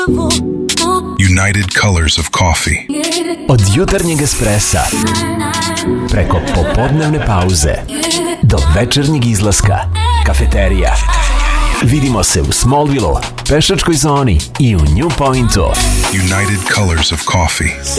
United Colors of Coffee. Od jutarnjeg espressa preko popodnevne pauze do večernjeg izlaska, kafeterija. Vidimo se u Smallville, pešačkoj zoni i u New Pointu. United Colors of Coffee.